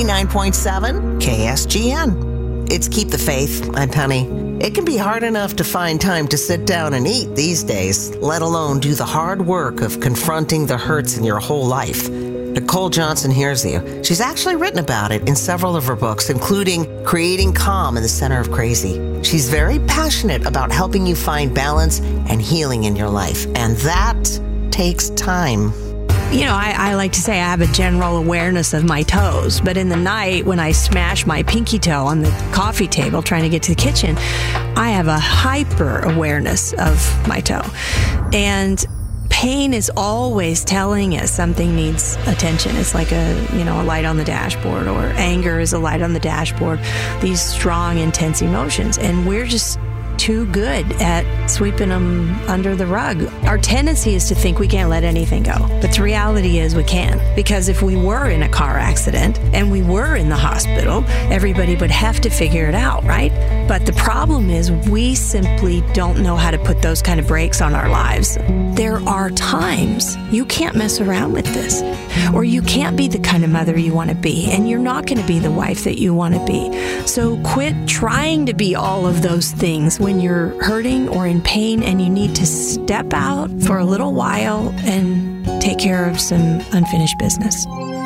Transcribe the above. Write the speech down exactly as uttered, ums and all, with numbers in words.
ninety-nine point seven K S G N. It's Keep the Faith. I'm Penny. It can be hard enough to find time to sit down and eat these days, let alone do the hard work of confronting the hurts in your whole life. Nicole Johnson hears you. She's actually written about it in several of her books, including Creating Calm in the Center of Crazy. She's very passionate about helping you find balance and healing in your life, and that takes time. You know, I, I like to say I have a general awareness of my toes, but in the night when I smash my pinky toe on the coffee table trying to get to the kitchen, I have a hyper awareness of my toe. And pain is always telling us something needs attention. It's like a, you know, a light on the dashboard, or anger is a light on the dashboard. These strong, intense emotions. And we're just too good at sweeping them under the rug. Our tendency is to think we can't let anything go. But the reality is we can. Because if we were in a car accident and we were in the hospital, everybody would have to figure it out, right? But the problem is we simply don't know how to put those kind of brakes on our lives. There are times you can't mess around with this, or you can't be the kind of mother you want to be, and you're not going to be the wife that you want to be. So quit trying to be all of those things when you're hurting or in pain, and you need to step out for a little while and take care of some unfinished business.